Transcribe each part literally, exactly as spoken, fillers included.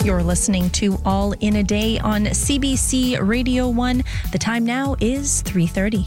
You're listening to All in a Day on C B C Radio one. The time now is three thirty.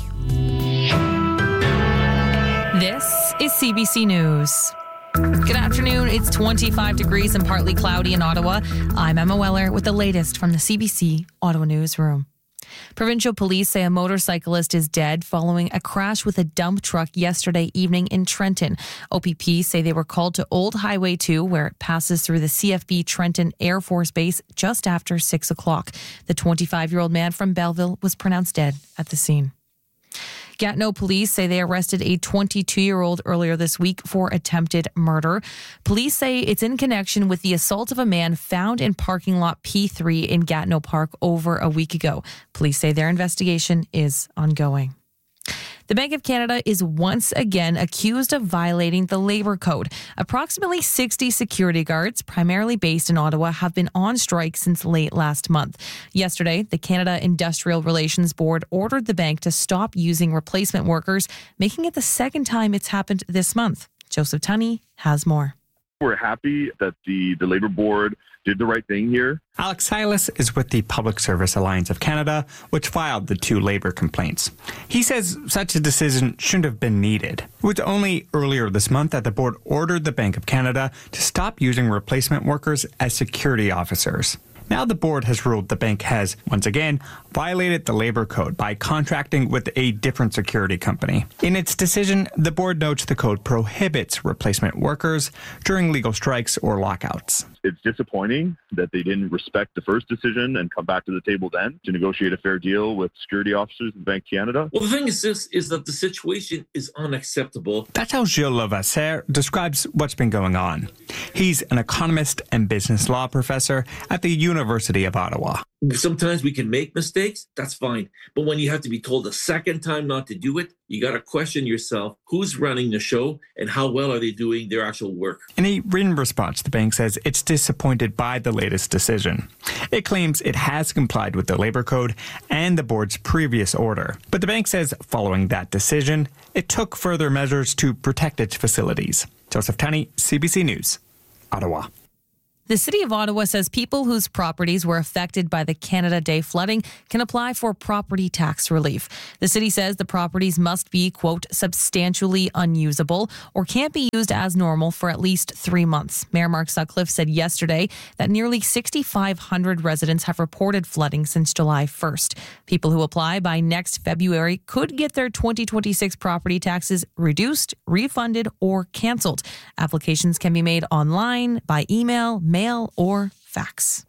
This is C B C News. Good afternoon. It's twenty-five degrees and partly cloudy in Ottawa. I'm Emma Weller with the latest from the C B C Ottawa Newsroom. Provincial police say a motorcyclist is dead following a crash with a dump truck yesterday evening in Trenton. O P P say they were called to Old Highway two, where it passes through the C F B Trenton Air Force Base just after six o'clock. The twenty-five-year-old man from Belleville was pronounced dead at the scene. Gatineau police say they arrested a twenty-two-year-old earlier this week for attempted murder. Police say it's in connection with the assault of a man found in parking lot P three in Gatineau Park over a week ago. Police say their investigation is ongoing. The Bank of Canada is once again accused of violating the Labour Code. Approximately sixty security guards, primarily based in Ottawa, have been on strike since late last month. Yesterday, the Canada Industrial Relations Board ordered the bank to stop using replacement workers, making it the second time it's happened this month. Joseph Tunney has more. We're happy that the, the Labour Board did the right thing here. Alex Silas is with the Public Service Alliance of Canada, which filed the two Labour complaints. He says such a decision shouldn't have been needed. It was only earlier this month that the board ordered the Bank of Canada to stop using replacement workers as security officers. Now the board has ruled the bank has, once again, violated the Labour Code by contracting with a different security company. In its decision, the board notes the code prohibits replacement workers during legal strikes or lockouts. It's disappointing that they didn't respect the first decision and come back to the table then to negotiate a fair deal with security officers in Bank of Canada. Well, the thing is this, is that the situation is unacceptable. That's how Gilles Levasseur describes what's been going on. He's an economist and business law professor at the University of Ottawa. Sometimes we can make mistakes, that's fine. But when you have to be told a second time not to do it, you got to question yourself, who's running the show and how well are they doing their actual work? In a written response, the bank says it's disappointed by the latest decision. It claims it has complied with the Labour Code and the board's previous order. But the bank says following that decision, it took further measures to protect its facilities. Joseph Tunney, C B C News, Ottawa. The City of Ottawa says people whose properties were affected by the Canada Day flooding can apply for property tax relief. The city says the properties must be, quote, substantially unusable or can't be used as normal for at least three months. Mayor Mark Sutcliffe said yesterday that nearly six thousand five hundred residents have reported flooding since July first. People who apply by next February could get their twenty twenty-six property taxes reduced, refunded, or canceled. Applications can be made online, by email, mail, mail or fax.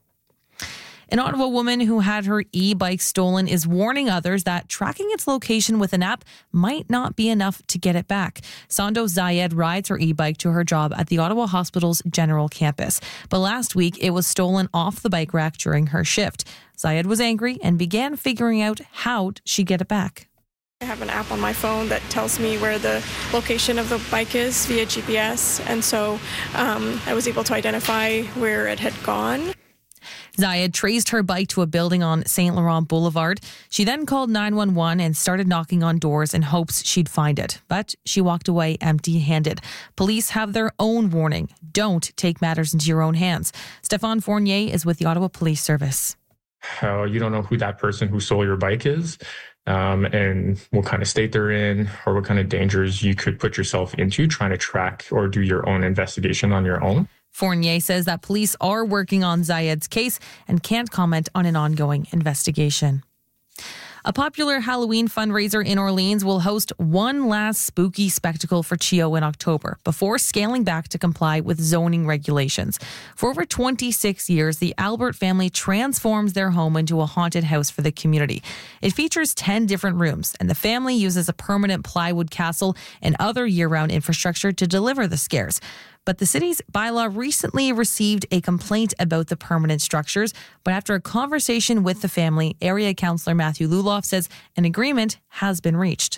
An Ottawa woman who had her e-bike stolen is warning others that tracking its location with an app might not be enough to get it back. Sando Zayed rides her e-bike to her job at the Ottawa Hospital's general campus. But last week, it was stolen off the bike rack during her shift. Zayed was angry and began figuring out how she'd get it back. I have an app on my phone that tells me where the location of the bike is via G P S, and so um, I was able to identify where it had gone. Zayed traced her bike to a building on Saint Laurent Boulevard. She then called nine one one and started knocking on doors in hopes she'd find it, but she walked away empty-handed. Police have their own warning. Don't take matters into your own hands. Stéphane Fournier is with the Ottawa Police Service. Uh, you don't know who that person who stole your bike is. Um, and what kind of state they're in or what kind of dangers you could put yourself into trying to track or do your own investigation on your own. Fournier says that police are working on Zayed's case and can't comment on an ongoing investigation. A popular Halloween fundraiser in Orleans will host one last spooky spectacle for Chio in October before scaling back to comply with zoning regulations. For over twenty-six years, the Albert family transforms their home into a haunted house for the community. It features ten different rooms, and the family uses a permanent plywood castle and other year-round infrastructure to deliver the scares. But the city's bylaw recently received a complaint about the permanent structures. But after a conversation with the family, area councillor Matthew Luloff says an agreement has been reached.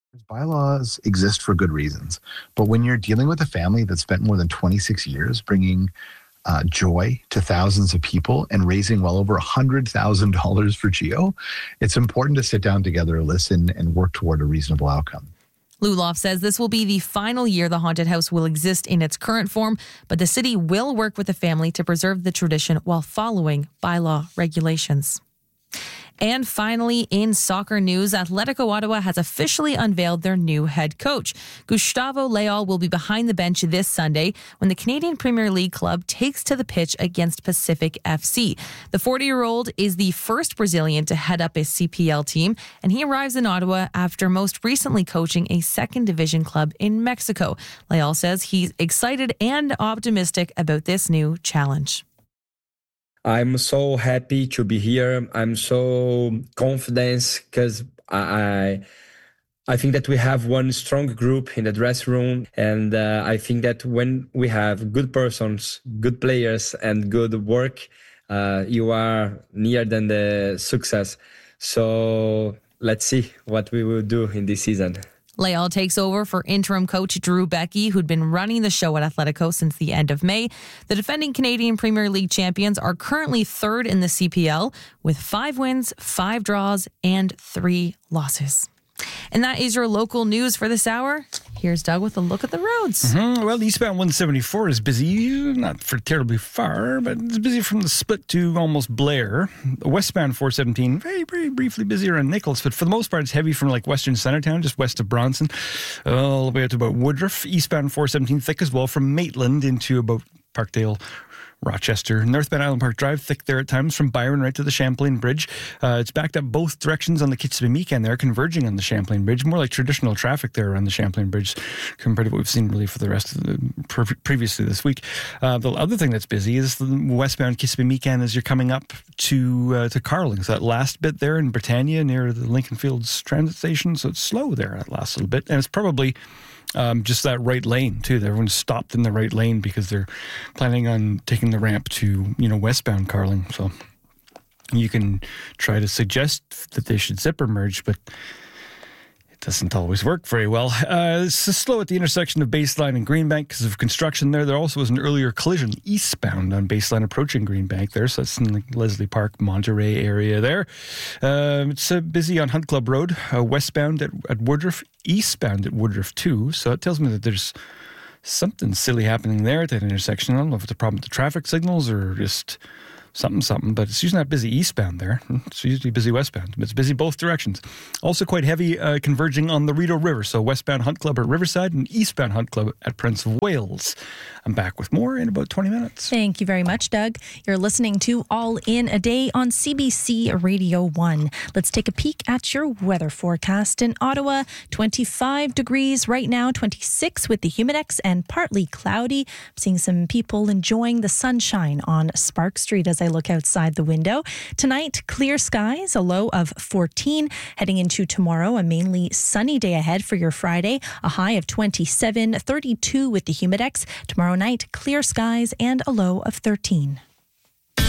Bylaws exist for good reasons. But when you're dealing with a family that spent more than twenty-six years bringing uh, joy to thousands of people and raising well over one hundred thousand dollars for Chio, it's important to sit down together, listen, and work toward a reasonable outcome. Luloff says this will be the final year the haunted house will exist in its current form, but the city will work with the family to preserve the tradition while following bylaw regulations. And finally, in soccer news, Atletico Ottawa has officially unveiled their new head coach. Gustavo Leal will be behind the bench this Sunday when the Canadian Premier League club takes to the pitch against Pacific F C. The forty-year-old is the first Brazilian to head up a C P L team, and he arrives in Ottawa after most recently coaching a second division club in Mexico. Leal says he's excited and optimistic about this new challenge. I'm so happy to be here. I'm so confident because I I think that we have one strong group in the dressing room. And uh, I think that when we have good persons, good players, and good work, uh, you are near than the success. So let's see what we will do in this season. Leal takes over for interim coach Drew Becky, who'd been running the show at Atletico since the end of May. The defending Canadian Premier League champions are currently third in the C P L with five wins, five draws, and three losses. And that is your local news for this hour. Here's Doug with a look at the roads. Mm-hmm. Well, eastbound one seventy-four is busy, not for terribly far, but it's busy from the split to almost Blair. Westbound four seventeen, very, very briefly busy around Nichols, but for the most part, it's heavy from like western Centertown, just west of Bronson, all the way up to about Woodruff. Eastbound four seventeen, thick as well from Maitland into about Parkdale, Rochester. Northbound Island Park Drive, thick there at times from Byron right to the Champlain Bridge. Uh, it's backed up both directions on the Kitsimmee-Meekan there, converging on the Champlain Bridge. More like traditional traffic there around the Champlain Bridge compared to what we've seen really for the rest of the pre- previously this week. Uh, the other thing that's busy is the westbound Kitsimmee-Meekan as you're coming up to uh, to Carling. So that last bit there in Britannia near the Lincoln Fields Transit Station. So it's slow there that last little bit. And it's probably Um, just that right lane too. Everyone's stopped in the right lane because they're planning on taking the ramp to, you know, westbound Carling. So you can try to suggest that they should zipper merge, but it doesn't always work very well. Uh, it's slow at the intersection of Baseline and Greenbank because of construction there. There also was an earlier collision eastbound on Baseline approaching Greenbank there. So that's in the Leslie Park, Monterey area there. Uh, it's uh, busy on Hunt Club Road, uh, westbound at, at Woodruff, eastbound at Woodruff too. So it tells me that there's something silly happening there at that intersection. I don't know if it's a problem with the traffic signals or just something, something, but it's usually not busy eastbound there. It's usually busy westbound, but it's busy both directions. Also quite heavy uh, converging on the Rideau River. So westbound Hunt Club at Riverside and eastbound Hunt Club at Prince of Wales. I'm back with more in about twenty minutes. Thank you very much, Doug. You're listening to All in a Day on C B C Radio one. Let's take a peek at your weather forecast. In Ottawa, twenty-five degrees right now, twenty-six with the Humidex and partly cloudy. I'm seeing some people enjoying the sunshine on Spark Street as I look outside the window. Tonight, clear skies, a low of fourteen. Heading into tomorrow, a mainly sunny day ahead for your Friday, a high of twenty-seven, thirty-two with the Humidex. Tomorrow night, clear skies and a low of thirteen.